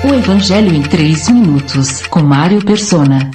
O Evangelho em 3 minutos, com Mário Persona.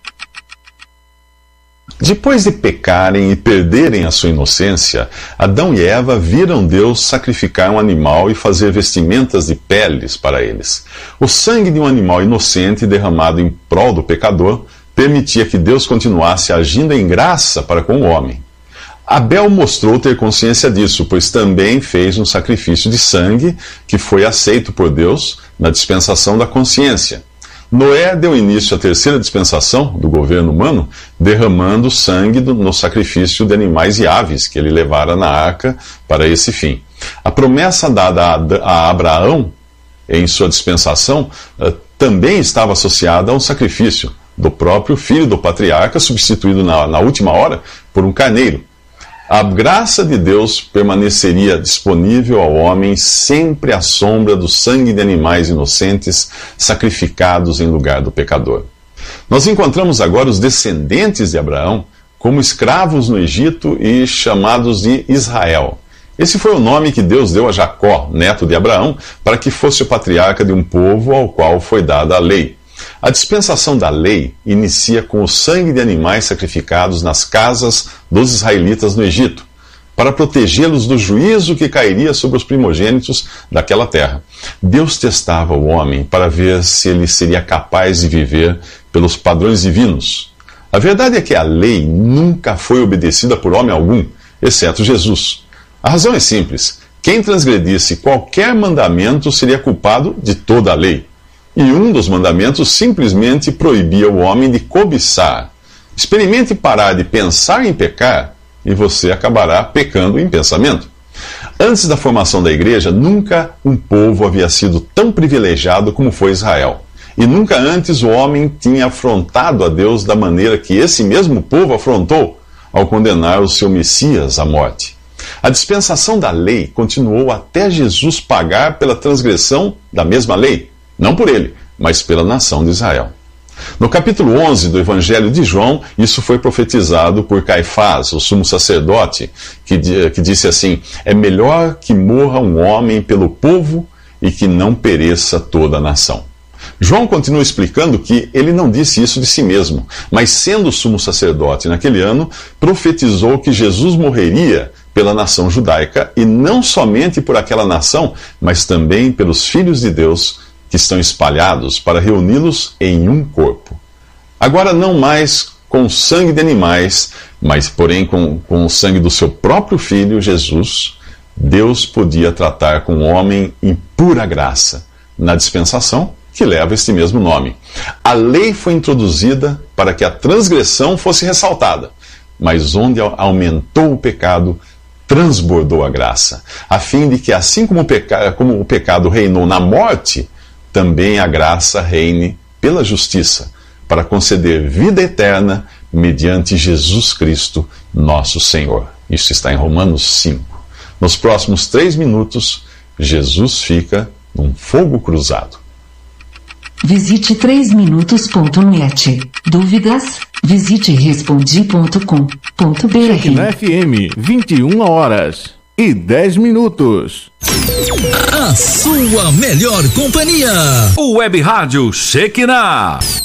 Depois de pecarem e perderem a sua inocência, Adão e Eva viram Deus sacrificar um animal e fazer vestimentas de peles para eles. O sangue de um animal inocente derramado em prol do pecador permitia que Deus continuasse agindo em graça para com o homem. Abel mostrou ter consciência disso, pois também fez um sacrifício de sangue que foi aceito por Deus na dispensação da consciência. Noé deu início à terceira dispensação do governo humano, derramando sangue no sacrifício de animais e aves que ele levara na arca para esse fim. A promessa dada a Abraão em sua dispensação também estava associada a um sacrifício do próprio filho do patriarca, substituído na última hora por um carneiro. A graça de Deus permaneceria disponível ao homem sempre à sombra do sangue de animais inocentes sacrificados em lugar do pecador. Nós encontramos agora os descendentes de Abraão como escravos no Egito e chamados de Israel. Esse foi o nome que Deus deu a Jacó, neto de Abraão, para que fosse o patriarca de um povo ao qual foi dada a lei. A dispensação da lei inicia com o sangue de animais sacrificados nas casas dos israelitas no Egito, para protegê-los do juízo que cairia sobre os primogênitos daquela terra. Deus testava o homem para ver se ele seria capaz de viver pelos padrões divinos. A verdade é que a lei nunca foi obedecida por homem algum, exceto Jesus. A razão é simples: quem transgredisse qualquer mandamento seria culpado de toda a lei. E um dos mandamentos simplesmente proibia o homem de cobiçar. Experimente parar de pensar em pecar e você acabará pecando em pensamento. Antes da formação da igreja, nunca um povo havia sido tão privilegiado como foi Israel. E nunca antes o homem tinha afrontado a Deus da maneira que esse mesmo povo afrontou ao condenar o seu Messias à morte. A dispensação da lei continuou até Jesus pagar pela transgressão da mesma lei. Não por ele, mas pela nação de Israel. No capítulo 11 do Evangelho de João, isso foi profetizado por Caifás, o sumo sacerdote, que disse assim: é melhor que morra um homem pelo povo e que não pereça toda a nação. João continua explicando que ele não disse isso de si mesmo, mas sendo sumo sacerdote naquele ano, profetizou que Jesus morreria pela nação judaica, e não somente por aquela nação, mas também pelos filhos de Deus que estão espalhados, para reuni-los em um corpo. Agora não mais com sangue de animais, mas porém com o sangue do seu próprio Filho, Jesus, Deus podia tratar com o homem em pura graça, na dispensação que leva este mesmo nome. A lei foi introduzida para que a transgressão fosse ressaltada, mas onde aumentou o pecado, transbordou a graça, a fim de que, assim como o pecado reinou na morte, também a graça reine pela justiça, para conceder vida eterna mediante Jesus Cristo, nosso Senhor. Isso está em Romanos 5. Nos próximos 3 minutos, Jesus fica num fogo cruzado. Visite 3minutos.net. Dúvidas? Visite respondi.com.br. Na FM, 21h10. A sua melhor companhia. O Web Rádio Shekinah.